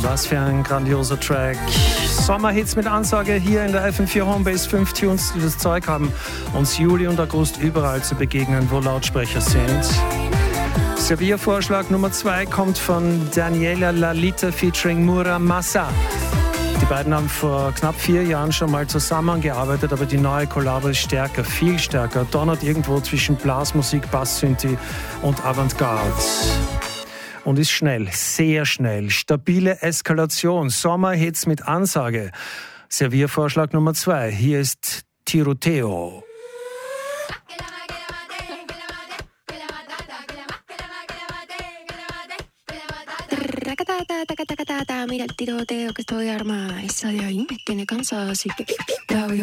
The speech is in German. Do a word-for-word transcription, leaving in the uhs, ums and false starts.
Was für ein grandioser Track. Sommerhits mit Ansage hier in der F M vier Homebase. Fünf Tunes, die das Zeug haben, uns Juli und August überall zu begegnen, wo Lautsprecher sind. Serviervorschlag Nummer zwei kommt von Daniela Lalita featuring Mura Massa. Die beiden haben vor knapp vier Jahren schon mal zusammengearbeitet, aber die neue Kollabo ist stärker, viel stärker. Donnert irgendwo zwischen Blasmusik, Bass-Synthi und Avantgarde. Und ist schnell, sehr schnell. Stabile Eskalation, Sommerhits mit Ansage. Serviervorschlag Nummer zwei. Hier ist Tiroteo. Mira el tiroteo que estoy armada. Esa de ahí me tiene cansada, así que la voy